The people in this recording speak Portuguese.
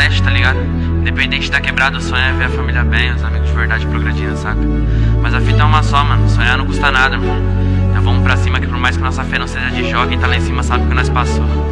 internet, tá ligado? Independente da quebrada, o sonho é ver a família bem, os amigos de verdade progredindo, saca? Mas a fita é uma só, mano, sonhar não custa nada, mano. Então vamos pra cima que por mais que nossa fé não seja de jogo, quem tá lá em cima sabe o que nós passou.